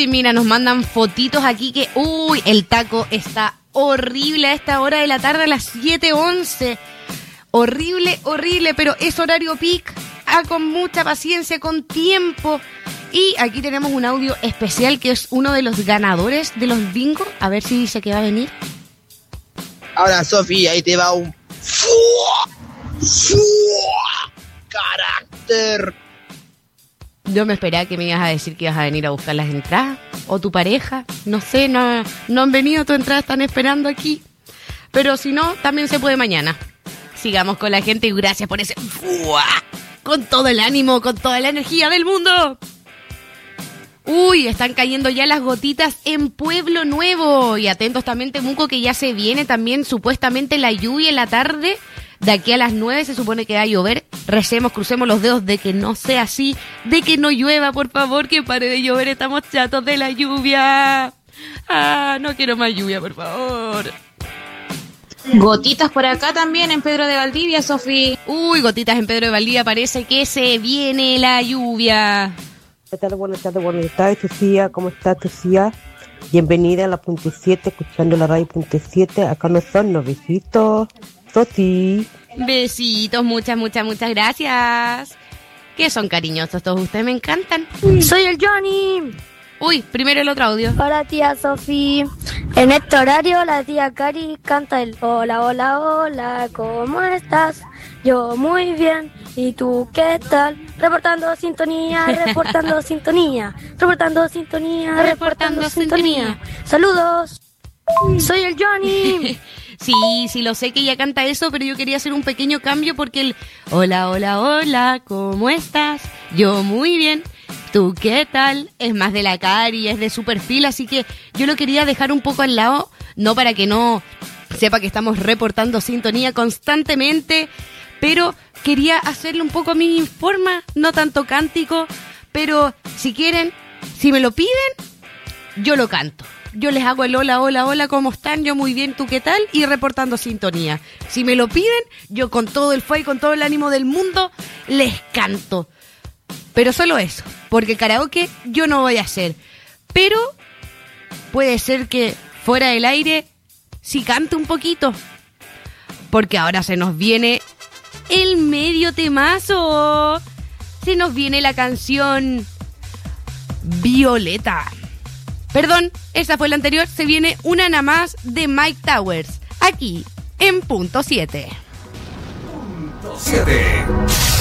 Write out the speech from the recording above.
Uy, mira, nos mandan fotitos aquí que... Uy, el taco está horrible a esta hora de la tarde, a las 7:11. Horrible, horrible, pero es horario peak. Con mucha paciencia, con tiempo. Y aquí tenemos un audio especial que es uno de los ganadores de los bingos. A ver si dice que va a venir. Ahora, Sofi, ahí te va un... carácter. Yo me esperaba que me ibas a decir que ibas a venir a buscar las entradas. O tu pareja. No sé, no han venido tus entradas, están esperando aquí. Pero si no, también se puede mañana. Sigamos con la gente y gracias por ese... con todo el ánimo, con toda la energía del mundo. Uy, están cayendo ya las gotitas en Pueblo Nuevo. Y atentos también, Temuco, que ya se viene también supuestamente la lluvia en la tarde. De aquí a las 9 se supone que va a llover. Recemos, crucemos los dedos de que no sea así, de que no llueva, por favor, que pare de llover. Estamos chatos de la lluvia. No quiero más lluvia, por favor. Gotitas por acá también en Pedro de Valdivia, Sofi. Uy, gotitas en Pedro de Valdivia, parece que se viene la lluvia. Buenas tardes, Lucía. ¿Cómo estás, Lucía? Bienvenida a la Punto 7, escuchando la radio Punto 7. Acá no son los besitos. Sofi. Besitos, muchas gracias. Que son cariñosos todos ustedes, me encantan. Soy el Johnny. Uy, primero el otro audio. Hola, tía Sofi. En este horario la tía Cari canta el hola, hola, hola, ¿cómo estás? Yo muy bien. ¿Y tú qué tal? Reportando sintonía, reportando sintonía, reportando sintonía, reportando sintonía. Saludos. Soy el Johnny. Sí, lo sé que ella canta eso, pero yo quería hacer un pequeño cambio porque el hola, hola, hola, ¿cómo estás? Yo muy bien. ¿Tú qué tal? Es más de la Cari, es de su perfil, así que yo lo quería dejar un poco al lado, no para que no sepa que estamos reportando sintonía constantemente, pero quería hacerle un poco a mi forma, no tanto cántico, pero si quieren, si me lo piden, yo lo canto. Yo les hago el hola, hola, hola, ¿cómo están? Yo muy bien, ¿tú qué tal? Y reportando sintonía. Si me lo piden, yo con todo el fuego y con todo el ánimo del mundo, les canto. Pero solo eso, porque karaoke yo no voy a hacer. Pero puede ser que fuera del aire sí cante un poquito. Porque ahora se nos viene el medio temazo. Se nos viene la canción Violeta. Perdón, esa fue la anterior. Se viene una nada más de Mike Towers. Aquí, en Punto 7. Punto 7.